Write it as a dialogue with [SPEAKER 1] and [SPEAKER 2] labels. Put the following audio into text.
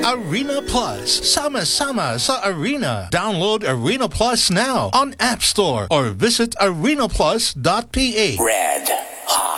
[SPEAKER 1] Arena Plus. Sama-sama sa Arena. Download Arena Plus now on App Store or visit arenaplus.ph.
[SPEAKER 2] Red Hot